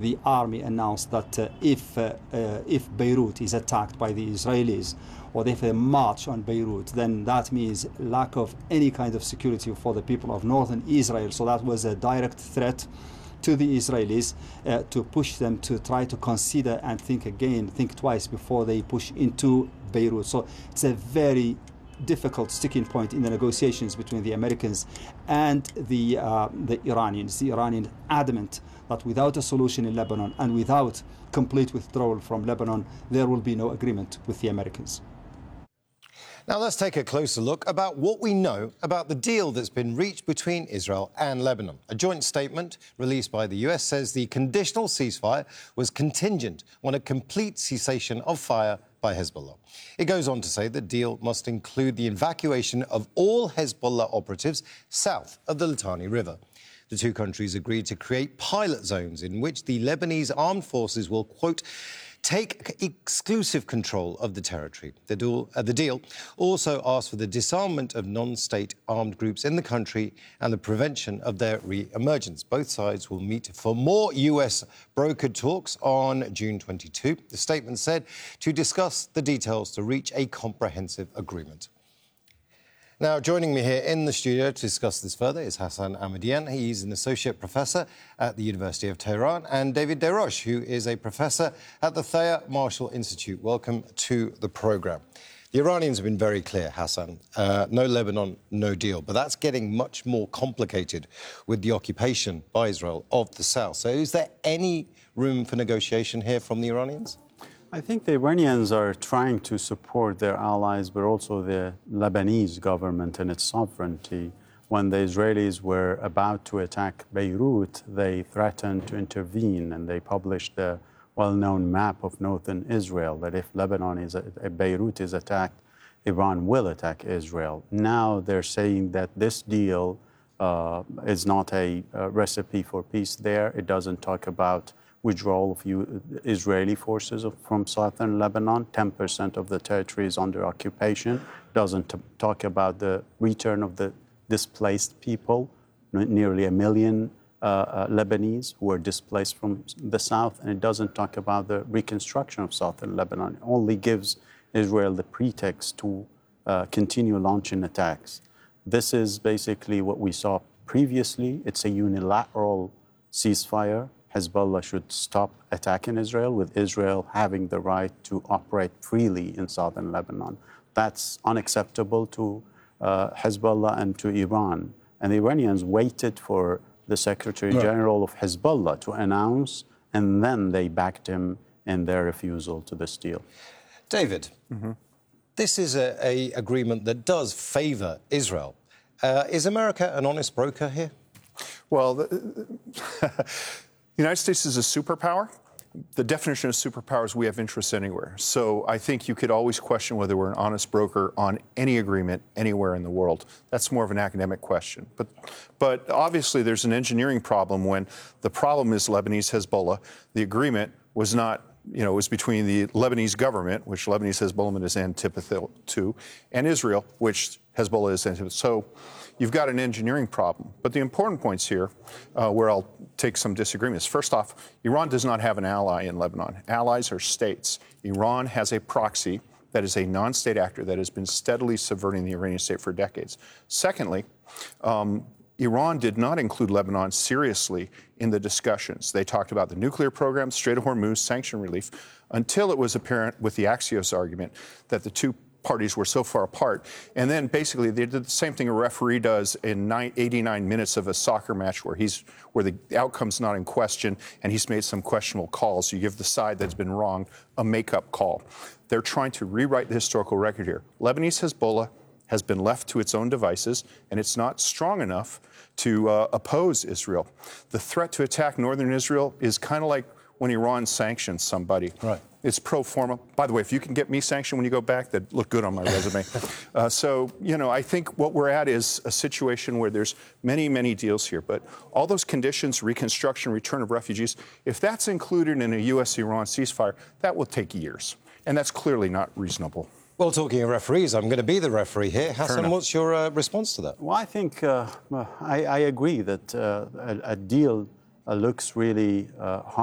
the army announced that if Beirut is attacked by the Israelis, or if they march on Beirut, then that means lack of any kind of security for the people of northern Israel. So that was a direct threat to the Israelis to push them to try to consider and think twice before they push into Beirut. So it's a very difficult sticking point in the negotiations between the Americans and the Iranians. The Iranians adamant that without a solution in Lebanon and without complete withdrawal from Lebanon, there will be no agreement with the Americans. Now let's take a closer look about what we know about the deal that's been reached between Israel and Lebanon. A joint statement released by the US says the conditional ceasefire was contingent on a complete cessation of fire by Hezbollah. It goes on to say the deal must include the evacuation of all Hezbollah operatives south of the Litani River. The two countries agreed to create pilot zones in which the Lebanese armed forces will, quote, take exclusive control of the territory. The deal also asked for the disarmament of non-state armed groups in the country and the prevention of their re-emergence. Both sides will meet for more US brokered talks on June 22. The statement said to discuss the details to reach a comprehensive agreement. Now, joining me here in the studio to discuss this further is Hassan Ahmadian. He's an associate professor at the University of Tehran, and David Desroches, who is a professor at the Thayer Marshall Institute. Welcome to the programme. The Iranians have been very clear, Hassan. No Lebanon, no deal. But that's getting much more complicated with the occupation by Israel of the south. So is there any room for negotiation here from the Iranians? I think the Iranians are trying to support their allies, but also the Lebanese government and its sovereignty. When the Israelis were about to attack Beirut, they threatened to intervene, and they published the well-known map of northern Israel, that if Beirut is attacked, Iran will attack Israel. Now they're saying that this deal is not a recipe for peace there. It doesn't talk about withdrawal of Israeli forces from southern Lebanon. 10% of the territory is under occupation. Doesn't talk about the return of the displaced people, nearly 1 million Lebanese who were displaced from the south. And it doesn't talk about the reconstruction of southern Lebanon. It only gives Israel the pretext to continue launching attacks. This is basically what we saw previously. It's a unilateral ceasefire. Hezbollah should stop attacking Israel, with Israel having the right to operate freely in southern Lebanon. That's unacceptable to Hezbollah and to Iran. And the Iranians waited for the Secretary General of Hezbollah to announce, and then they backed him in their refusal to this deal. David, this is an agreement that does favour Israel. Is America an honest broker here? Well, the United States is a superpower. The definition of superpower is we have interests anywhere. So I think you could always question whether we're an honest broker on any agreement anywhere in the world. That's more of an academic question. But obviously there's an engineering problem when the problem is Lebanese Hezbollah. The agreement was not, it was between the Lebanese government, which Lebanese Hezbollah is antipathic to, and Israel, which Hezbollah is antipathic to. So you've got an engineering problem. But the important points here, where I'll take some disagreements. First off, Iran does not have an ally in Lebanon. Allies are states. Iran has a proxy that is a non-state actor that has been steadily subverting the Iranian state for decades. Secondly, Iran did not include Lebanon seriously in the discussions. They talked about the nuclear program, Strait of Hormuz, sanction relief, until it was apparent with the Axios argument that the two parties were so far apart. And then basically they did the same thing a referee does in 89 minutes of a soccer match where the outcome's not in question and he's made some questionable calls. You give the side that's been wrong a make-up call. They're trying to rewrite the historical record here. Lebanese Hezbollah has been left to its own devices, and it's not strong enough to oppose Israel. The threat to attack northern Israel is kind of like when Iran sanctions somebody. Right. It's pro forma. By the way, if you can get me sanctioned when you go back, that'd look good on my resume. So, I think what we're at is a situation where there's many, many deals here. But all those conditions, reconstruction, return of refugees, if that's included in a U.S.-Iran ceasefire, that will take years. And that's clearly not reasonable. Well, talking of referees, I'm going to be the referee here. Hassan, what's your response to that? Well, I think I agree that a deal looks really hard.